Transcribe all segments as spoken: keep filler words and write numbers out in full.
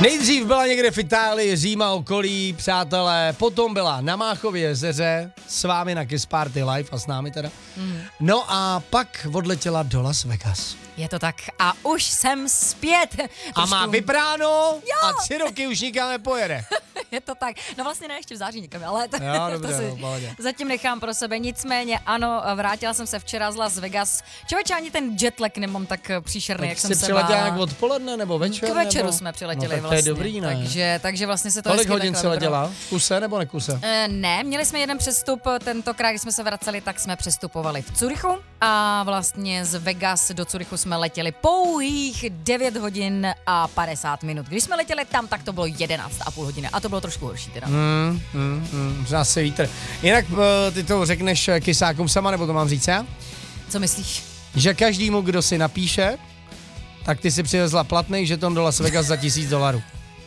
Nejdřív byla někde v Itálii, Říma okolí, přátelé, potom byla na Máchově jezeře, s vámi na Kiss Party Live a s námi teda. Mm. No a pak odletěla do Las Vegas. Je to tak a už jsem zpět. A Trošku... má vypráno jo. A tři roky už nikam nepojede. Je to tak. No vlastně ne, ještě v září nikam, ale to, jo, dobře, to si no, zatím nechám pro sebe. Nicméně ano, vrátila jsem se včera z Las Vegas. Člověče, ani ten jetlag nemám tak příšerný, tak jak jsem se přiletěla jak odpoledne nebo večer? K večeru nebo? jsme přiletěli no, tak vlastně. To je dobrý, ne? Takže, takže vlastně se to Kolik hodin si letěla? V kuse nebo nekuse? E, ne, měli jsme jeden přestup, tentokrát, když jsme se vraceli, tak jsme přestupovali v Curychu a vlastně z Vegas do Curychu jsme letěli pouhých devět hodin a padesát minut. Když jsme letěli tam, tak to bylo jedenáct a půl hodiny a to bylo trošku horší teda. Mm, mm, mm, zase vítr. Jinak ty to řekneš kysákům sama, nebo to mám říct já? Co myslíš? Že každému, kdo si napíše, tak ty si přivezla platnej žeton do Las Vegas za tisíc dolarů.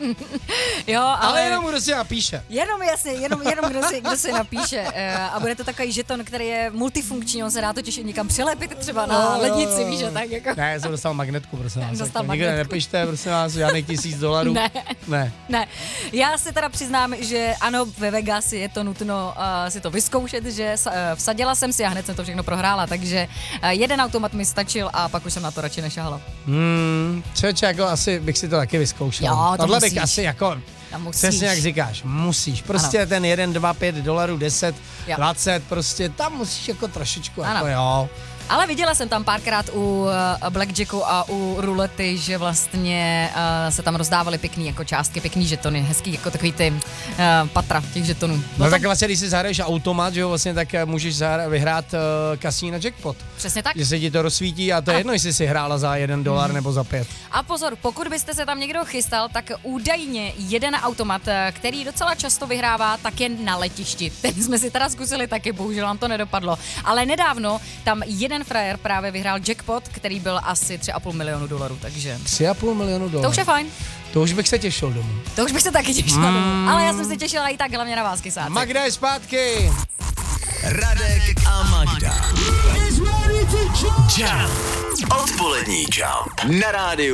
Jo, ale... ale jenom kdo si napíše. Jenom jasně, jenom, jenom kdo, si, kdo si napíše. A bude to takový žeton, který je multifunkční, on se dá totiž někam přilepit třeba na no, lednici, víš, že tak jako... Ne, já jsem dostal magnetku, prosím vás. Dostal jako, magnetku. Nikde nepište, prosím vás, žádných tisíc dolarů. Ne. Ne. Ne. Já si teda přiznám, že ano, ve Vegas je to nutno uh, si to vyzkoušet, že uh, vsadila jsem si a hned jsem to všechno prohrála, takže uh, jeden automat mi stačil a pak už jsem na to radši nešahala. Hmm, člověče, jako asi bych si to taky vyzkoušel. Jo, to Tohle musíš. bych asi jako... Přesně jak říkáš, musíš. Prostě ano. Ten jeden, dva, pět dolarů, deset, jo. dvacet, prostě tam musíš jako trošičku, ano. Jako jo. Ale viděla jsem tam párkrát u uh, blackjacku a u rulety, že vlastně uh, se tam rozdávaly pěkný jako částky, pěkný žetony, hezký jako takový ty uh, patra těch žetonů. No, no tak vlastně, když si zahraješ automat, že jo, vlastně tak můžeš zahra- vyhrát uh, kasína jackpot. Přesně tak. Že se ti to rozsvítí a to je jedno, jestli si hrála za jeden dolar mm. nebo za pět. A pozor, pokud byste se tam někdo chystal, tak údajně jeden automat, který docela často vyhrává, tak je na letišti. Ten jsme si teda zkusili taky, bohužel nám to nedopadlo. Ale nedávno tam jeden frajer právě vyhrál jackpot, který byl asi tři a půl milionu dolarů, takže... tři a půl milionu dolarů. To už je fajn. To už bych se těšil domů. To už bych se taky těšila mm. domů. Ale já jsem se těšila i tak, hlavně na vás, kysáci. Magda je zpátky. Radek a Magda. Jump. Odpolední Jump na rádiu